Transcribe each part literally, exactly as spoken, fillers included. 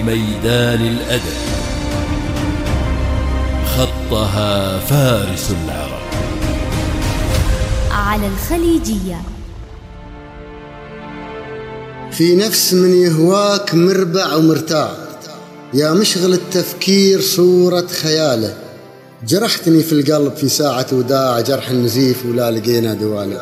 ميدان الأدب خطها فارس العرب على الخليجية. في نفس من يهواك مربع ومرتاع، يا مشغل التفكير صورة خياله. جرحتني في القلب في ساعة وداع، جرح النزيف ولا لقينا دواله.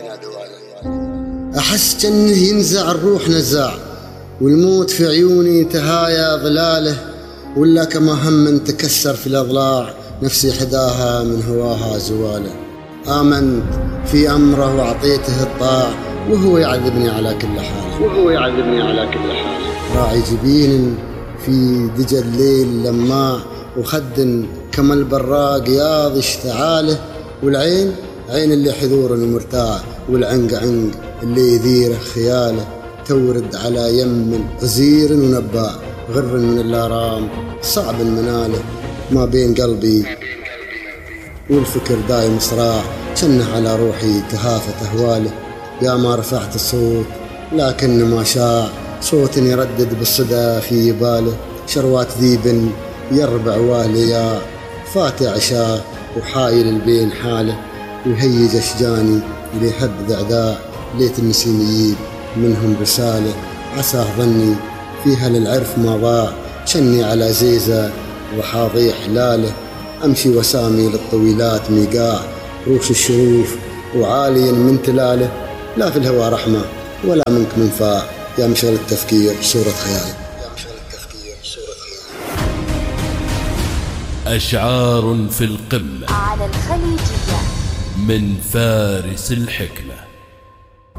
أحس كأنه ينزع الروح نزاع، والموت في عيوني تهايا ظلاله. ولا كما هم تكسر في الأضلاع، نفسي حداها من هواها زواله. آمنت في أمره وأعطيته الطاع، وهو يعذبني على كل حال وهو يعذبني على كل حال. راعي جبين في دجى الليل لماع، وخد كما البراق ياض اشتعاله. والعين عين اللي حذور ومرتاع، والعنق عنق اللي يذيره خياله. تورد على يم غزير ونباع، غر من الآرام صعب مناله. ما بين قلبي والفكر دايم صراع، شنه على روحي تهافت أهواله. يا ما رفعت الصوت لكن ما شاع، صوت يردد بالصدى في باله. شروات ذيب يربع والياع، فاتع عشاء وحايل البين حاله. ويهيج أشجاني ليهب ذعداع، ليت النسيم يجيب منهم رسالة. عساه ظني فيها للعرف ما ضاع، شني على زيزة وحاضي حلاله. أمشي وسامي للطويلات ميقاع، روش الشروف وعالي من تلاله. لا في الهوى رحمة ولا منك منفاع، يا مشغل التفكير صورة خيال. أشعار في القمة على الخليجية من فارس الحكمة.